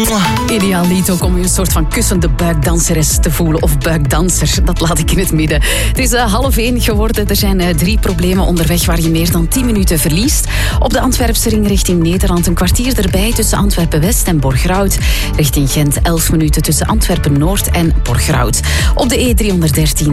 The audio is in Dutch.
Ideaal lied ook om je een soort van kussende buikdanseres te voelen. Of buikdanser, dat laat ik in het midden. Het is 1:30 geworden. Er zijn 3 problemen onderweg waar je meer dan 10 minuten verliest. Op de Antwerpse ring richting Nederland een kwartier erbij tussen Antwerpen-West en Borgerhout. Richting Gent 11 minuten tussen Antwerpen-Noord en Borgerhout. Op de E313